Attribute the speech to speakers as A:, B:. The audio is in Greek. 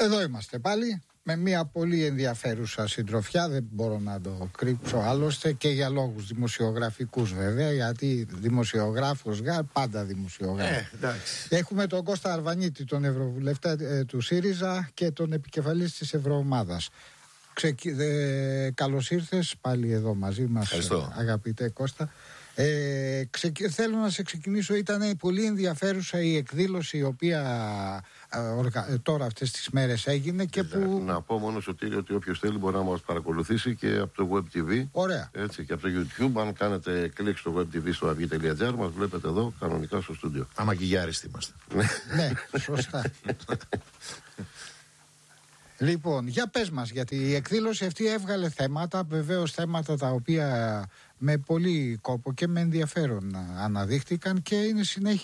A: Εδώ είμαστε πάλι με μια πολύ ενδιαφέρουσα συντροφιά, δεν μπορώ να το κρύψω άλλωστε, και για λόγους δημοσιογραφικούς βέβαια, γιατί δημοσιογράφος πάντα δημοσιογράφος. Έχουμε τον Κώστα Αρβανίτη, τον Ευρωβουλευτή του ΣΥΡΙΖΑ και τον επικεφαλής της Ευρωομάδας. Καλώς ήρθες πάλι εδώ μαζί μας. Ευχαριστώ. Αγαπητέ Κώστα. Θέλω να σε ξεκινήσω. Ήταν πολύ ενδιαφέρουσα η εκδήλωση η οποία τώρα αυτές τις μέρες έγινε και που...
B: Να πω μόνο, Σωτήρη, ότι όποιος θέλει μπορεί να μας παρακολουθήσει και από το Web TV.
A: Ωραία.
B: Έτσι, και από το YouTube. Αν κάνετε κλικ στο Web TV στο avi.gr, μας βλέπετε εδώ κανονικά στο στούντιο.
C: Αμακιγιάριστοι είμαστε.
A: Ναι, σωστά. Λοιπόν, για πες μας, γιατί η εκδήλωση αυτή έβγαλε θέματα, βεβαίως θέματα τα οποία με πολύ κόπο και με ενδιαφέρον αναδείχτηκαν και είναι συνέχεια